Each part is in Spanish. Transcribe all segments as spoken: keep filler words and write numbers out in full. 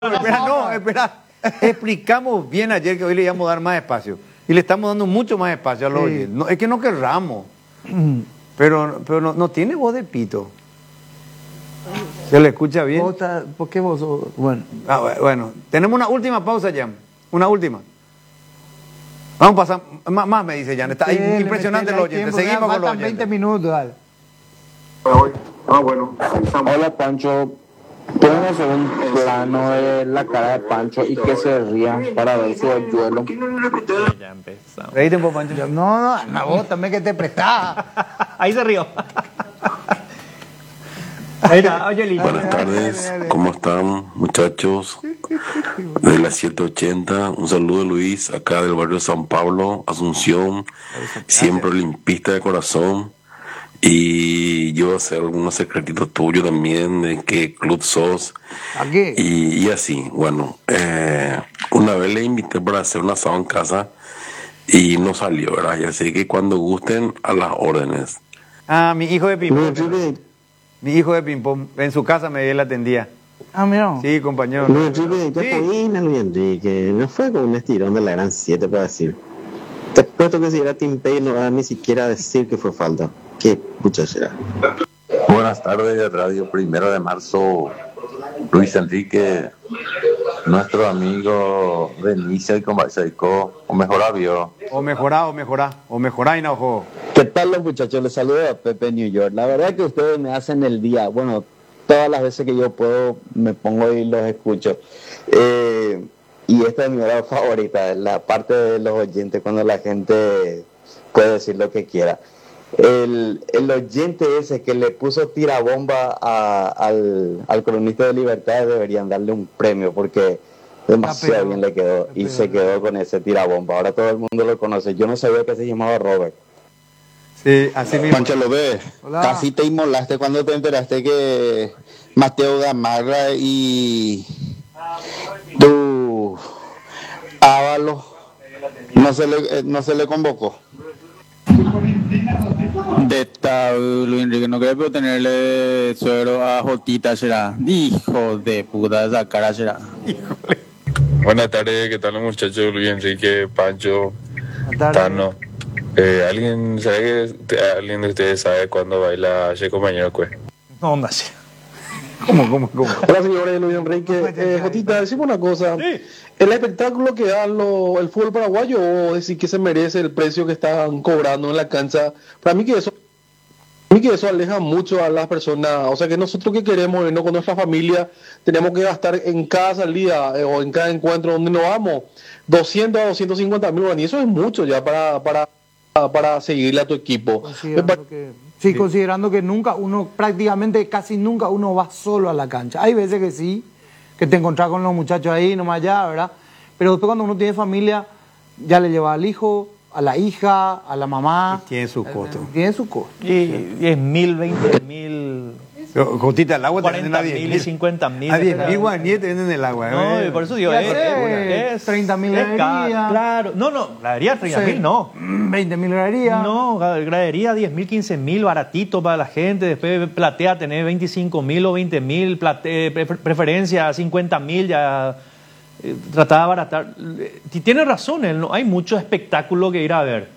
Espera, no, espera. Explicamos bien ayer que hoy le íbamos a dar más espacio. Y le estamos dando mucho más espacio a los Sí. oyentes. No, es que no querramos. Pero, pero no, no tiene voz de pito. ¿Se le escucha bien? ¿Vos está- ¿Por qué vos sos- Bueno, Ah, bu- bueno, tenemos una última pausa, Jan. Una última. Vamos a pasar. Más, más me dice Jan. Está metele, impresionante metele, los hay oyentes. tiempo, Seguimos ya con los faltan veinte oyentes. minutos, dale. Ah, bueno. Hola, Pancho. Podemos hacer un plano de la cara de Pancho y que se ría para ver su hoyuelo. Ya empezamos. Reíte un poco, Pancho. Yo, no, no, anda vos también que te prestás. Ahí se rió. Ahí está, oye, Lito. Buenas tardes, ¿cómo están, muchachos? De la siete ochenta, un saludo, Luis, acá del barrio San Pablo, Asunción, siempre limpista de corazón. Y yo voy a hacer algunos secretitos tuyos también, de qué club sos. Aquí. Y, y así, bueno, eh, una vez le invité para hacer un asado en casa y no salió, ¿verdad? Y así que cuando gusten, a las órdenes. Ah, mi hijo de ping-pong. Mi hijo de ping-pong. En su casa me la atendía. Ah, mira. Sí, compañero. Luis Enrique, ya Sí. podían, Luis Enrique. No fue con un estirón de la gran siete para decir. Te apuesto que si era Team Pay no va a ni siquiera decir que fue falta. Qué pucha será. Buenas tardes de Radio Primero de Marzo, Luis Enrique, nuestro amigo Benicio y Conversaico, o mejor avión. O mejorá, o mejorá. O mejorá y no, ojo. ¿Qué tal los muchachos? Les saludo a Pepe New York. La verdad que ustedes me hacen el día. Bueno, todas las veces que yo puedo me pongo y los escucho. Eh, y esta es mi hora favorita, la parte de los oyentes cuando la gente puede decir lo que quiera. El, el oyente ese que le puso tirabomba a, al, al cronista de Libertad deberían darle un premio porque demasiado Está bien le quedó y se quedó con ese tirabomba. Ahora todo el mundo lo conoce. Yo no sabía que se llamaba Robert. Sí, así mismo. Pancho López, Hola. casi te inmolaste cuando te enteraste que Mateo Gamarra y tu Ávalo no se le, eh, no se le convocó. De esta, Luis Enrique, no creo que tenerle suero a Jotita será. Hijo de puta, esa cara será. Buenas tardes, ¿qué tal muchachos? Luis Enrique, Pancho, Buenas tardes. Tano. Eh, ¿Alguien sabe que alguien de ustedes sabe cuándo baila ese compañero Cue? No, onda así. ¿Cómo, cómo, cómo? Hola señores, Luis Enrique. Eh, Jotita, decimos una cosa. ¿El espectáculo que da lo- el fútbol paraguayo o decir que se merece el precio que están cobrando en la cancha? Para mí que eso, para mí que eso aleja mucho a las personas. O sea que nosotros que queremos irnos con nuestra familia, tenemos que gastar en cada salida eh, o en cada encuentro donde nos vamos doscientos a doscientos cincuenta mil guaraníes. Eso es mucho ya para, para, para seguirle a tu equipo. Me pa- Considerando que, sí, considerando que nunca uno, prácticamente casi nunca uno va solo a la cancha. Hay veces que sí, que te encontrás con los muchachos ahí, nomás allá, ¿verdad? Pero después cuando uno tiene familia, ya le lleva al hijo, a la hija, a la mamá. Y tiene su costo. Tiene su costo. Y diez mil, veinte mil, Pero, Jotita, el agua te venden a cuarenta diez mil y cincuenta mil. A diez mil guaraníes te venden el agua. No, eh. y por eso digo, Ya es, sé, es, treinta mil es gradería. caro, claro. No, no, gradería treinta mil no. veinte mil graderías. No, gradería diez mil, quince mil, baratito para la gente. Después platea tener veinticinco mil o veinte mil, preferencia cincuenta mil, ya eh, trataba de abaratar. Eh, Tiene razón, él, no, hay mucho espectáculo que ir a ver.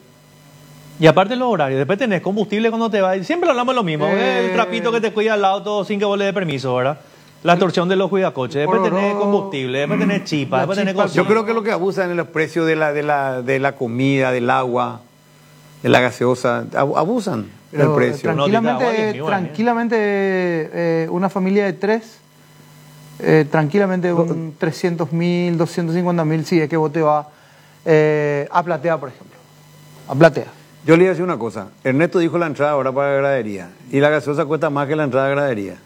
Y aparte los horarios, después tenés combustible cuando te vas. Siempre hablamos de lo mismo, Eh. el trapito que te cuida al auto sin que vos le dé permiso, ¿verdad? La extorsión de los cuidacoches, después Pororó. tenés combustible, después tenés chipa, La después tenés chipa, cocina. Yo creo que lo que abusan es los precios de la, de la, de la comida, del agua, de la gaseosa. Ab- Abusan del Pero, precio. eh, No, diga, Tranquilamente, oye, mi buena, tranquilamente eh, una familia de tres, eh, tranquilamente un trescientos mil, doscientos cincuenta mil, si es que vos te vas eh, a Platea, por ejemplo. A Platea. Yo le iba a decir una cosa. Ernesto dijo la entrada ahora para la gradería. Y la gaseosa cuesta más que la entrada de gradería.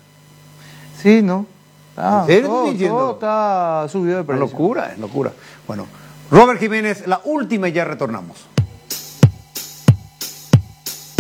Sí, ¿no? Ah, ¿En serio todo, estoy diciendo? todo está subido de Es precio. locura, es locura. Bueno, Robert Jiménez, la última y ya retornamos.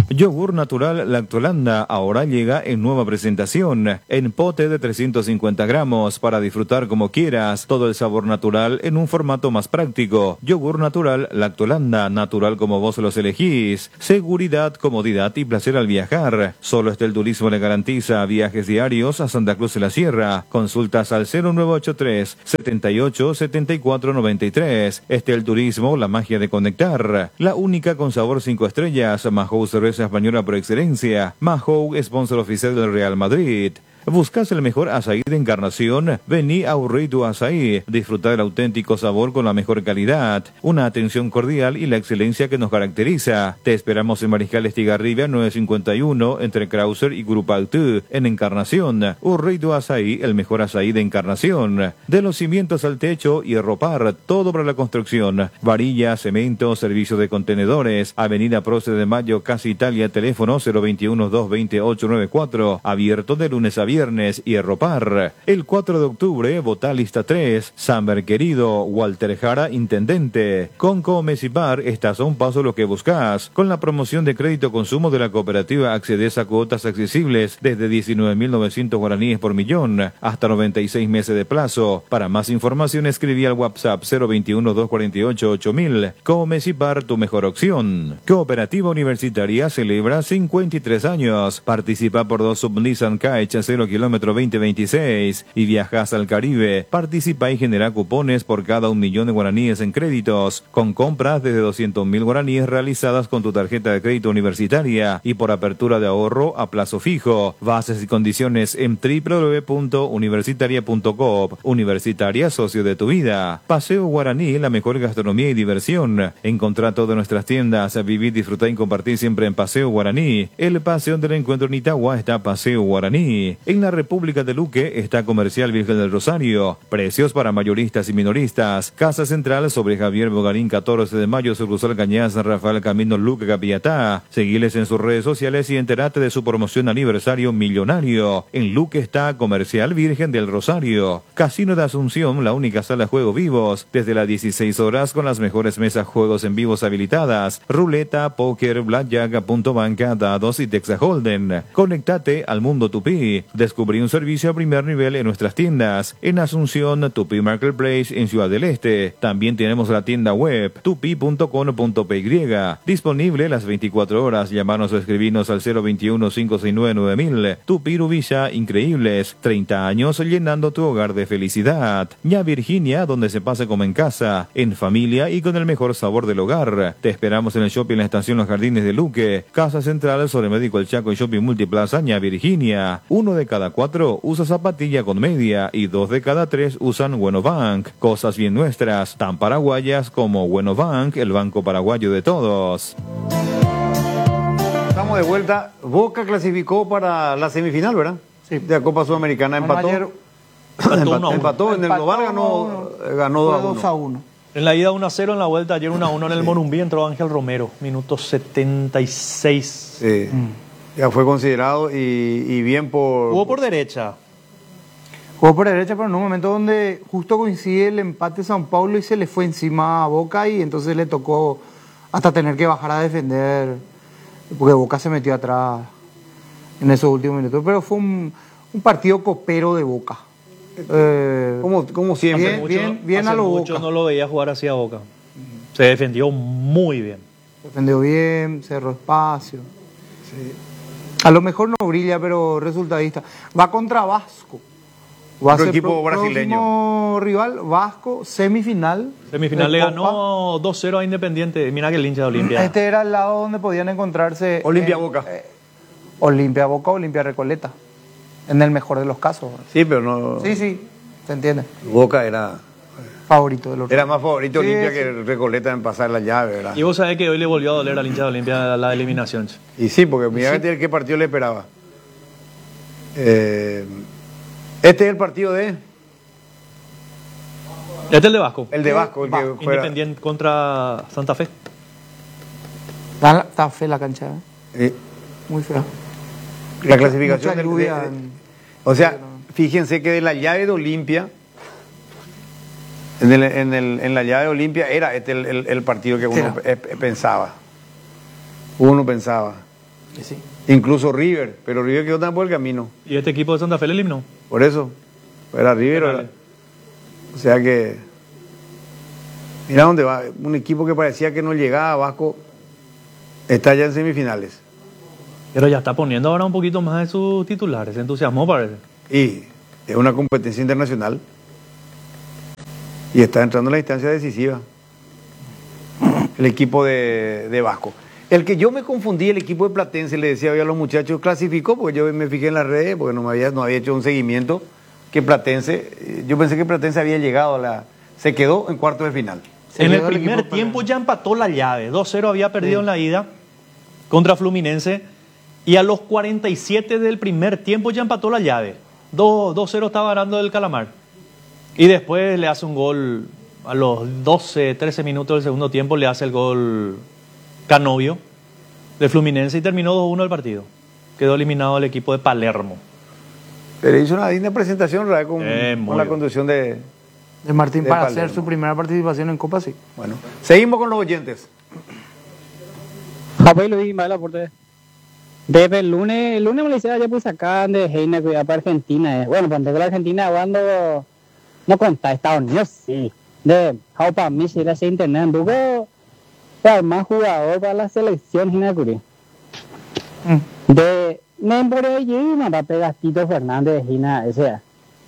Yogur natural Lactolanda ahora llega en nueva presentación, en pote de trescientos cincuenta gramos para disfrutar como quieras, todo el sabor natural en un formato más práctico. Yogur natural Lactolanda, natural como vos los elegís. Seguridad, comodidad y placer al viajar. Solo Estel Turismo le garantiza viajes diarios a Santa Cruz de la Sierra. Consultas al cero nueve ocho tres, setenta y ocho, setenta y cuatro noventa y tres. Estel Turismo, la magia de conectar. La única con sabor cinco estrellas. Mahou, cerveza española por excelencia. Mahou, sponsor oficial del Real Madrid. ¿Buscas el mejor azaí de Encarnación? Vení a Urritu Azaí. Disfruta del auténtico sabor con la mejor calidad, una atención cordial y la excelencia que nos caracteriza. Te esperamos en Mariscal Estigarribia nueve cincuenta y uno, entre Krauser y Grupaltú, en Encarnación. Urritu Azaí, el mejor azaí de Encarnación. De los cimientos al techo y ropar, todo para la construcción. Varilla, cemento, servicio de contenedores. Avenida Prócer de Mayo, Casa Italia, teléfono cero veintiuno, doscientos veintiocho, noventa y cuatro. Abierto de lunes a viernes. Viernes y Ropar. El cuatro de octubre, vota lista tres. Samber querido, Walter Jara, intendente. Con Comecipar, estás a un paso lo que buscas. Con la promoción de crédito consumo de la cooperativa, accedes a cuotas accesibles desde diecinueve mil novecientos guaraníes por millón hasta noventa y seis meses de plazo. Para más información, escribí al WhatsApp cero veintiuno, doscientos cuarenta y ocho, ocho mil. Comecipar, tu mejor opción. Cooperativa Universitaria celebra cincuenta y tres años. Participa por dos Sub Nissan K H cero kilómetro veinte veintiséis y viajas al Caribe. Participa y genera cupones por cada un millón de guaraníes en créditos, con compras desde doscientos mil guaraníes realizadas con tu tarjeta de crédito universitaria y por apertura de ahorro a plazo fijo. Bases y condiciones en doble u doble u doble u punto universitaria punto com. Universitaria, socio de tu vida. Paseo Guaraní, la mejor gastronomía y diversión. Encontrá todas nuestras tiendas, vivir, disfrutar y compartir siempre en Paseo Guaraní. El Paseo del Encuentro en Itagua está Paseo Guaraní. En la República de Luque está Comercial Virgen del Rosario. Precios para mayoristas y minoristas. Casa Central sobre Javier Bogarín, catorce de mayo, sucursal Cañas, Rafael Camino, Luque, Capiatá. Seguiles en sus redes sociales y entérate de su promoción aniversario millonario. En Luque está Comercial Virgen del Rosario. Casino de Asunción, la única sala de juegos vivos. Desde las dieciséis horas con las mejores mesas juegos en vivos habilitadas. Ruleta, póker, blackjack, punto banca, dados y Texas Holden. Conectate al mundo tupí. Descubrí un servicio a primer nivel en nuestras tiendas. En Asunción, Tupi Marketplace, en Ciudad del Este. También tenemos la tienda web tupi punto com punto p y. Disponible las veinticuatro horas. Llamarnos o escribirnos al cero veintiuno, cinco seis nueve, nueve mil. Tupi Rubilla, increíbles. treinta años llenando tu hogar de felicidad. Ña Virginia, donde se pasa como en casa, en familia y con el mejor sabor del hogar. Te esperamos en el shopping en la estación Los Jardines de Luque. Casa Central sobre Médico El Chaco y Shopping Multiplaza Ña Virginia. Uno de cada cuatro usa zapatilla con media y dos de cada tres usan Bueno Bank. Cosas bien nuestras, tan paraguayas como Bueno Bank, el banco paraguayo de todos. Estamos de vuelta. Boca clasificó para la semifinal, ¿verdad? Sí. De la Copa Sudamericana. Bueno, empató. ayer- empató, empató. En el Empató global ganó, ganó Fue dos a dos uno. a uno. En la ida uno a cero, en la vuelta ayer uno a uno en el Morumbí entró Ángel Romero, minuto setenta y seis. Sí. Ya fue considerado y, y bien por... Jugó por derecha. Jugó por derecha, pero en un momento donde justo coincide el empate San Paulo y se le fue encima a Boca y entonces le tocó hasta tener que bajar a defender, porque Boca se metió atrás en esos últimos minutos. Pero fue un, un partido copero de Boca. Eh, como, como siempre. Bien, bien, bien Hace a lo mucho Boca. no lo veía jugar hacia Boca. Se defendió muy bien. Defendió bien, cerró espacio. A lo mejor no brilla, pero resultadista. Va contra Vasco. Va a Otro ser equipo pro- brasileño. próximo rival, Vasco, semifinal. Semifinal de le Copa. ganó dos cero a Independiente. Mira que el hincha de Olimpia. Este era el lado donde podían encontrarse. Olimpia en- Boca. eh, Olimpia Boca, Olimpia Recoleta. En el mejor de los casos. Sí, pero no... Sí, sí, se entiende. Boca era... Favorito del otro. Era más favorito Sí, Olimpia sí. que Recoleta en pasar la llave, ¿verdad? Y vos sabés que hoy le volvió a doler al hincha de Olimpia la eliminación. Y sí, porque mira Sí. qué partido le esperaba. Eh, este es el partido de... Este es el de Vasco. El de Vasco, el que Vasco. fuera... Independiente contra Santa Fe. Está, está fea la cancha, ¿eh? Eh, Muy fea. la clasificación Mucha del... lluvia de- en- o sea, fíjense que de la llave de Olimpia, en, el, en, el, en la llave de Olimpia era este el, el- el partido que uno Era. pe- pe- pensaba. Uno pensaba. Sí. Incluso River, pero River quedó tan por el camino. ¿Y este equipo de Santa Fe le eliminó? Por eso, era River. Era, o sea que, mira dónde va, un equipo que parecía que no llegaba a Vasco, está ya en semifinales. Pero ya está poniendo ahora un poquito más de sus titulares, se entusiasmó parece. Y es una competencia internacional. Y está entrando en la instancia decisiva. El equipo de, de Vasco. El que yo me confundí, el equipo de Platense, le decía hoy a los muchachos, clasificó, porque yo me fijé en las redes, porque no me había, no había hecho un seguimiento, que Platense, yo pensé que Platense había llegado a la... se quedó en cuartos de final. Se en el primer el tiempo ya empató la llave, dos cero había perdido sí. en la ida contra Fluminense, y a los cuarenta y siete del primer tiempo ya empató la llave. dos cero estaba ganando el Calamar. Y después le hace un gol, a los doce, trece minutos del segundo tiempo, le hace el gol Canovio de Fluminense y terminó dos uno el partido. Quedó eliminado el equipo de Palermo. Pero hizo una linda presentación, ¿verdad? Con, eh, con la conducción de, de Martín de para Palermo. Hacer su primera participación en Copa, sí. Bueno, seguimos con los oyentes. Javier Luis Ismael Aporte. Desde el lunes, el lunes me lo hicieron ya pues acá de Heine, cuidado para Argentina. Eh. Bueno, cuando la Argentina cuando no cuenta Estados Unidos, sí. De Jau para mí, si era así internet, anduvo para más jugador para la selección, Ginacuri. Mm. De Membre allí, me va a pegar Tito Fernández, Gina, ese.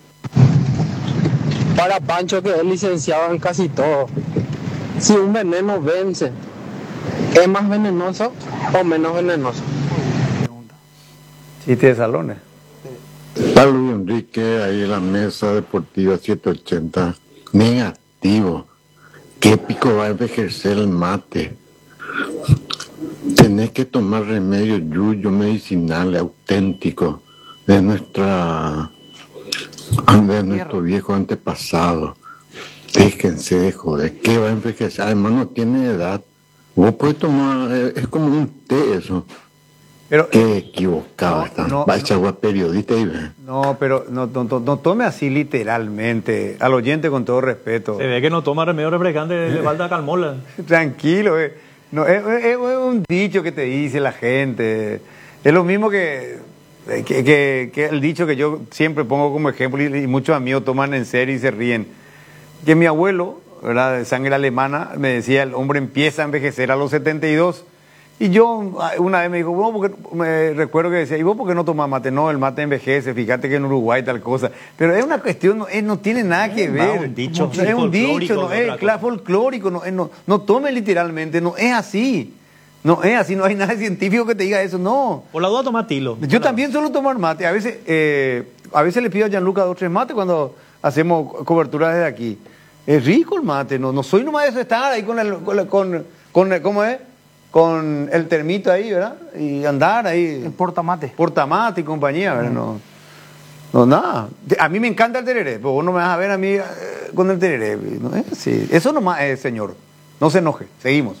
Para Pancho, que es licenciado en casi todo. Si un veneno vence, ¿es más venenoso o menos venenoso? Chiste de salones. Está Luis Enrique ahí en la mesa deportiva siete ochenta. Negativo. ¿Qué pico va a envejecer el mate? Tenés que tomar remedio yuyo medicinal auténtico de nuestra de nuestro viejo antepasado. Déjense de joder. ¿Qué va a envejecer? Además no tiene edad. Vos podés tomar, es como un té eso. Pero, qué equivocado no, está. No, va a echar no, periodista y ve. No, pero no, no, no, no tome así literalmente. Al oyente con todo respeto. Se ve que no toma remedio refrescante, le falta calmola. Tranquilo, eh. no, es, es, es un dicho que te dice la gente. Es lo mismo que, que, que, que el dicho que yo siempre pongo como ejemplo y, y muchos amigos toman en serio y se ríen. Que mi abuelo, ¿verdad?, de sangre alemana, me decía, el hombre empieza a envejecer a los setenta y dos. Y yo una vez me dijo, bueno, porque me recuerdo que decía, ¿y vos por qué no tomás mate? No, el mate envejece, fíjate que en Uruguay tal cosa. Pero es una cuestión, no, es, no tiene nada que ver. Un dicho, no, es un dicho, no es claro, folclórico, no, no, no tome literalmente, no es así. No es así, no hay nada científico que te diga eso, no. Por la duda toma tilo. Yo también suelo tomar mate. A veces, eh, a veces le pido a Gianluca dos o tres mates cuando hacemos cobertura desde aquí. Es rico el mate, no, no soy nomás de eso, estar ahí con el, con, con, con ¿cómo es? Con el termito ahí, ¿verdad? Y andar ahí. El portamate. Portamate y compañía, ¿verdad? Mm. No, no, nada. A mí me encanta el tereré, pero vos no me vas a ver a mí eh, con el tereré. ¿No es? Sí. Eso nomás es, señor. No se enoje. Seguimos.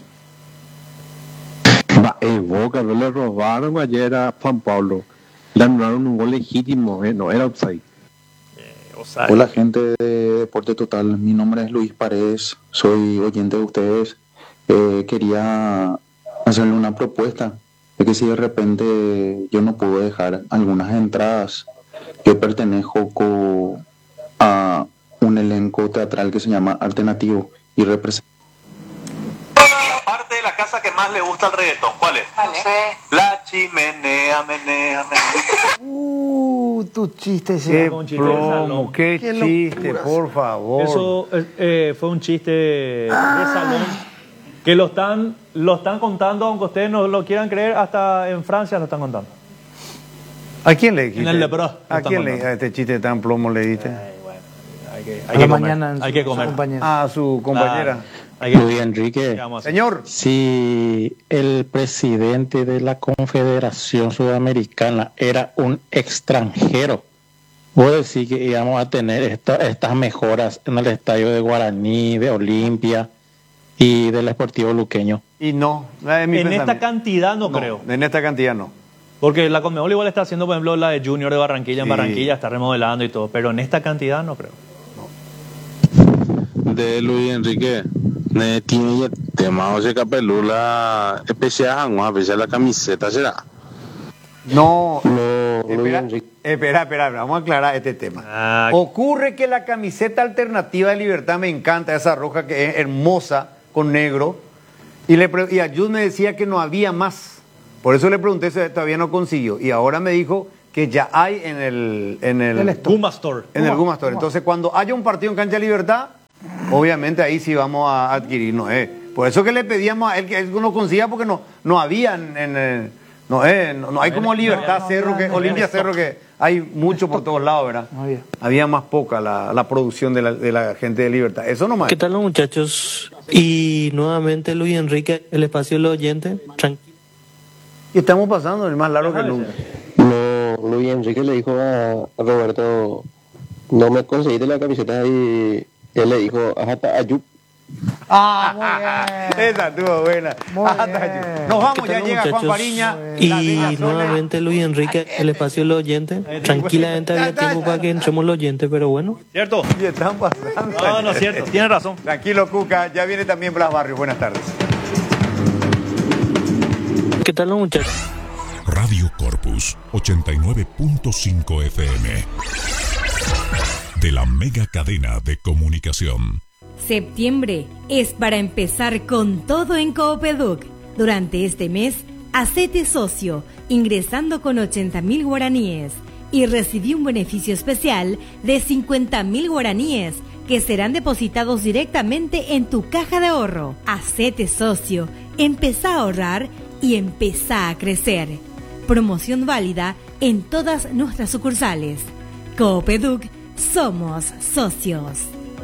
Va, eh, Boca no le robaron ayer a Juan Pablo. Le anularon un gol legítimo, eh, no era outside. Eh, Hola, gente de Deporte Total. Mi nombre es Luis Paredes. Soy oyente de ustedes. Eh, quería hacerle una propuesta de que si de repente yo no puedo dejar algunas entradas, yo pertenezco a un elenco teatral que se llama Alternativo y representa la parte de la casa que más le gusta el reggaetón. ¿Cuál es? No sé. La chimenea, menea, menea. Uh, tu chiste, qué plomo, qué, qué chiste, locura, por favor. Eso eh, fue un chiste de ah. salón. Que lo están, lo están contando, aunque ustedes no lo quieran creer, hasta en Francia lo están contando. ¿A quién le dijiste? En el Lepro. ¿A quién le a este chiste tan plomo le diste? Ay, bueno, hay que, hay a que la comer. Mañana hay que comer. A su compañera. Ah, Luis Enrique. Señor. Si el presidente de la Confederación Sudamericana era un extranjero, vos decís que íbamos a tener esta, estas mejoras en el estadio de Guaraní, de Olimpia y del Sportivo Luqueño. Y no, en esta cantidad no, no creo. En esta cantidad no. Porque la Conmebol igual está haciendo, por ejemplo, la de Junior de Barranquilla, sí. En Barranquilla está remodelando y todo, pero en esta cantidad no creo. No. De Luis Enrique, tiene tema de capelula especial, a veces la camiseta será. No, No, Luis espera, Enrique. espera, espera, vamos a aclarar este tema. Ah, Ocurre que la camiseta alternativa de Libertad me encanta, esa roja que es hermosa, con negro, y, le pre- y Ayud me decía que no había más. Por eso le pregunté si todavía no consiguió. Y ahora me dijo que ya hay en el... En el, El Guma Store. en el Guma, Guma Store. Guma. Entonces, cuando haya un partido en Cancha de Libertad, obviamente ahí sí vamos a adquirir, ¿no es? Por eso que le pedíamos a él que él no consiga, porque no, no había en... en, eh, no, es, no, no hay como Libertad no, Cerro, no, que no, Olimpia no, Cerro, que hay mucho por todos lados, ¿verdad? No había. Había más poca la, la producción de la, de la gente de Libertad. Eso nomás. ¿Qué tal los muchachos? Y nuevamente Luis Enrique, el espacio del oyente, tranquilo. Y estamos pasando el más largo que nunca. No, Luis Enrique le dijo a, a Roberto, no me conseguiste la camiseta, y él le dijo, hasta Ayub. Ah, muy bien. Esa estuvo buena. Muy Hasta bien. allí. Nos vamos, ¿Qué ya tal, llega Juan muchachos? Fariña. Y la Bella Sole. nuevamente Luis Enrique, el espacio del oyente. Tranquilamente había tiempo para que entremos los oyentes, pero bueno. ¿Cierto? Y están pasando. No, no es cierto. Tiene razón. Tranquilo, Cuca. Ya viene también Blas Barrios. Buenas tardes. ¿Qué tal los muchachos? Radio Corpus ochenta y nueve punto cinco F M. De la mega cadena de comunicación. Septiembre es para empezar con todo en Coopeduc. Durante este mes, hacete socio ingresando con ochenta mil guaraníes y recibí un beneficio especial de cincuenta mil guaraníes que serán depositados directamente en tu caja de ahorro. Hacete socio, empezá a ahorrar y empezá a crecer. Promoción válida en todas nuestras sucursales. Coopeduc, somos socios.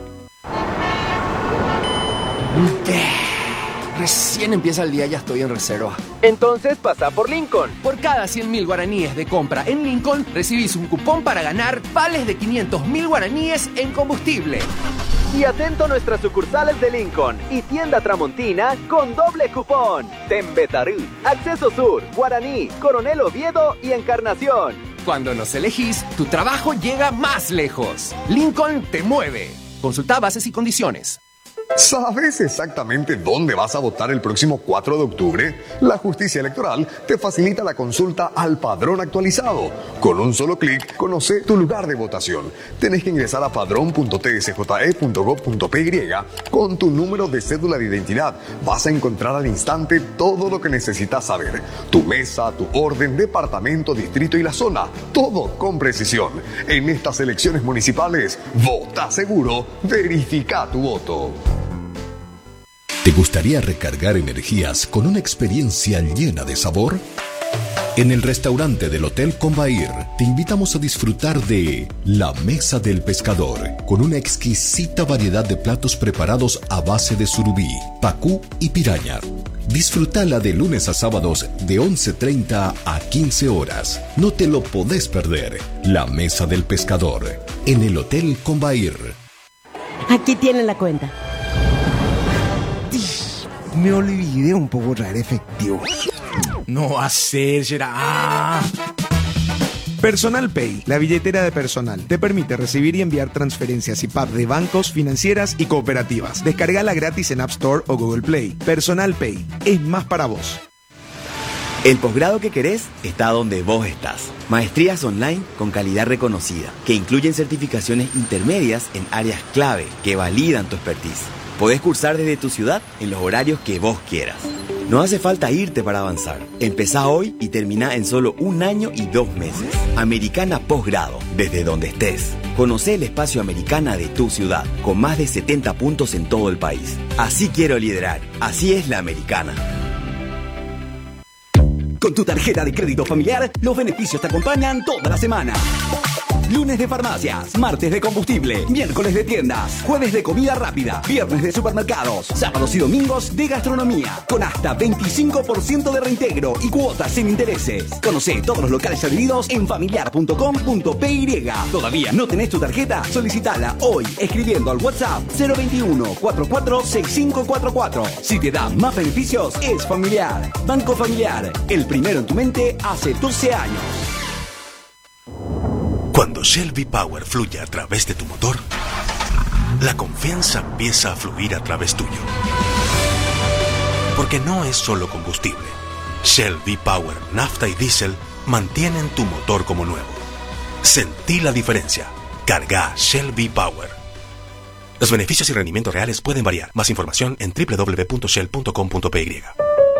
Recién empieza el día, ya estoy en reserva. Entonces pasa por Lincoln. Por cada cien mil guaraníes de compra en Lincoln, recibís un cupón para ganar vales de quinientos mil guaraníes en combustible. Y atento a nuestras sucursales de Lincoln y tienda Tramontina con doble cupón. Tembetarú, Acceso Sur, Guaraní, Coronel Oviedo y Encarnación. Cuando nos elegís, tu trabajo llega más lejos. Lincoln te mueve. Consulta bases y condiciones. ¿Sabes exactamente dónde vas a votar el próximo cuatro de octubre? La justicia electoral te facilita la consulta al padrón actualizado. Con un solo clic, conoce tu lugar de votación. Tenés que ingresar a padrón punto t s j e punto gov punto p y con tu número de cédula de identidad. Vas a encontrar al instante todo lo que necesitas saber. Tu mesa, tu orden, departamento, distrito y la zona. Todo con precisión. En estas elecciones municipales, vota seguro, verifica tu voto. ¿Te gustaría recargar energías con una experiencia llena de sabor? En el restaurante del Hotel Combair te invitamos a disfrutar de La Mesa del Pescador, con una exquisita variedad de platos preparados a base de surubí, pacú y piraña. Disfrutala de lunes a sábados de once treinta a quince horas. No te lo podés perder. La Mesa del Pescador, en el Hotel Combair. Aquí tienen la cuenta. Me olvidé un poco traer efectivo. No va a ser, será. Ah. Personal Pay, la billetera de personal, te permite recibir y enviar transferencias y P A P de bancos, financieras y cooperativas. Descargala gratis en App Store o Google Play. Personal Pay, es más para vos. El posgrado que querés está donde vos estás. Maestrías online con calidad reconocida, que incluyen certificaciones intermedias en áreas clave que validan tu expertise. Podés cursar desde tu ciudad en los horarios que vos quieras. No hace falta irte para avanzar. Empezá hoy y termina en solo un año y dos meses. Americana Posgrado, desde donde estés. Conocé el espacio Americana de tu ciudad, con más de setenta puntos en todo el país. Así quiero liderar. Así es la Americana. Con tu tarjeta de crédito familiar, los beneficios te acompañan toda la semana. Lunes de farmacias, martes de combustible, miércoles de tiendas, jueves de comida rápida, viernes de supermercados, sábados y domingos de gastronomía, con hasta veinticinco por ciento de reintegro y cuotas sin intereses. Conoce todos los locales adheridos en familiar punto com punto p y. ¿Todavía no tenés tu tarjeta? Solicitala hoy escribiendo al WhatsApp cero veintiuno, cuarenta y cuatro, sesenta y cinco cuarenta y cuatro. Si te da más beneficios, es Familiar. Banco Familiar, el primero en tu mente hace doce años. Cuando Shell V-Power fluye a través de tu motor, la confianza empieza a fluir a través tuyo. Porque no es solo combustible. Shell V-Power, nafta y diésel mantienen tu motor como nuevo. Sentí la diferencia. Carga Shell V-Power. Los beneficios y rendimientos reales pueden variar. Más información en doble u doble u doble u punto shell punto com punto p y.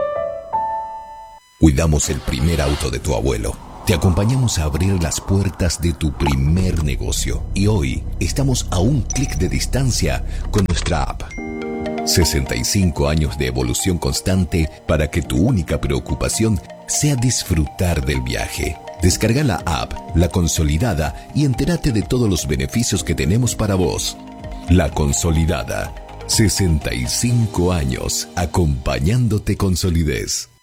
Cuidamos el primer auto de tu abuelo. Te acompañamos a abrir las puertas de tu primer negocio. Y hoy estamos a un clic de distancia con nuestra app. sesenta y cinco años de evolución constante para que tu única preocupación sea disfrutar del viaje. Descarga la app, La Consolidada, y entérate de todos los beneficios que tenemos para vos. La Consolidada. sesenta y cinco años acompañándote con solidez.